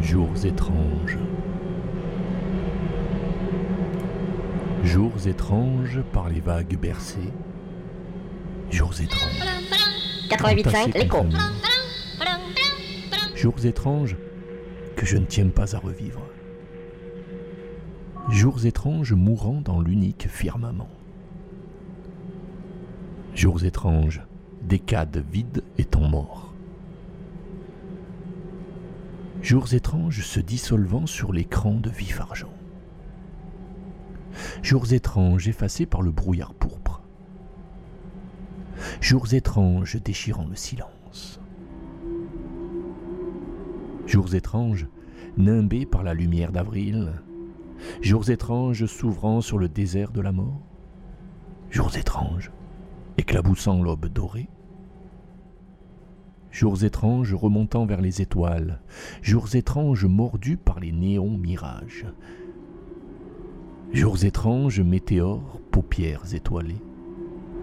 Jours étranges. Jours étranges par les vagues bercées. Jours étranges. 88.5 l'écho. Jours étranges que je ne tiens pas à revivre. Jours étranges mourant dans l'unique firmament. Jours étranges, décades vides étant morts. Jours étranges se dissolvant sur l'écran de vif argent. Jours étranges effacés par le brouillard pourpre. Jours étranges déchirant le silence. Jours étranges nimbés par la lumière d'avril. Jours étranges s'ouvrant sur le désert de la mort. Jours étranges éclaboussant l'aube dorée. Jours étranges remontant vers les étoiles. Jours étranges mordus par les néons mirages. Jours étranges météores, paupières étoilées.